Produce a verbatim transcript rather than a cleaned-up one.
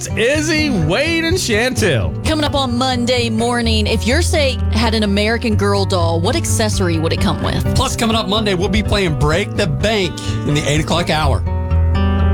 It's Izzy, Wade, and Chantel. Coming up on Monday morning, if your state had an American Girl doll, what accessory would it come with? Plus, coming up Monday, we'll be playing Break the Bank in the eight o'clock hour.